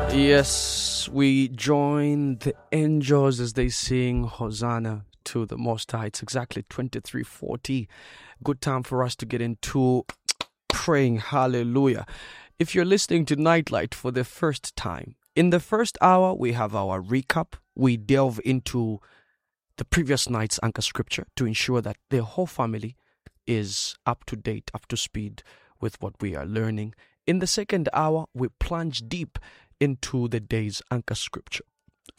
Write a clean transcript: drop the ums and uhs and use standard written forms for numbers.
Yes, we join the angels as they sing Hosanna to the Most High. It's exactly 23:40. Good time for us to get into praying hallelujah. If you're listening to Nightlight for the first time, in the first hour we have our recap. We delve into the previous night's anchor scripture to ensure that the whole family is up to date, up to speed with what we are learning. In the second hour, we plunge deep into the day's anchor scripture.